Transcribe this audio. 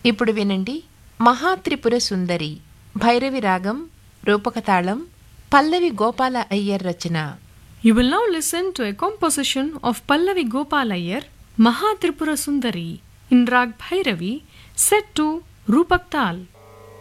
ఇప్పుడు వినండి మహాత్రిపుర సుందరి భైరవి రాగం రూపకతాళం పల్లవి గోపాల అయ్యర్ రచన. You will now listen to a composition of Pallavi Gopal Iyer, Mahatripura Sundari, in Rag Bhairavi, set to Rupak Tal.